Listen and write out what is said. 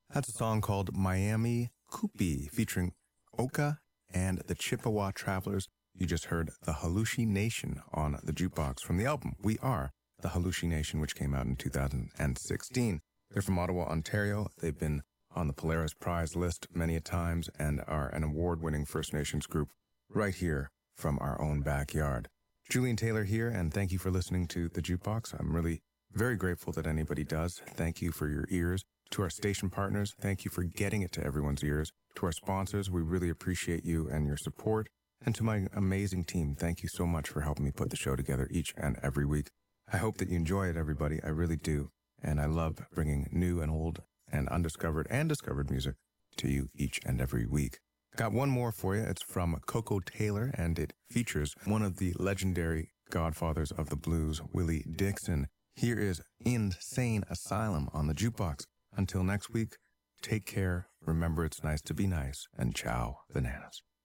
That's a song called Miami Kupi featuring Oka and the Chippewa Travelers. You just heard the Hallucination on the jukebox from the album We Are the Hallucination, which came out in 2016. They're from Ottawa, Ontario. They've been on the Polaris Prize list many a times and are an award-winning First Nations group right here from our own backyard. Julian Taylor here, and thank you for listening to The Jukebox. I'm really very grateful that anybody does. Thank you for your ears. To our station partners, thank you for getting it to everyone's ears. To our sponsors, we really appreciate you and your support. And to my amazing team, thank you so much for helping me put the show together each and every week. I hope that you enjoy it, everybody. I really do. And I love bringing new and old and undiscovered and discovered music to you each and every week. Got one more for you. It's from Coco Taylor, and it features one of the legendary godfathers of the blues, Willie Dixon. Here is Insane Asylum on the jukebox. Until next week, take care, remember it's nice to be nice, and ciao, bananas.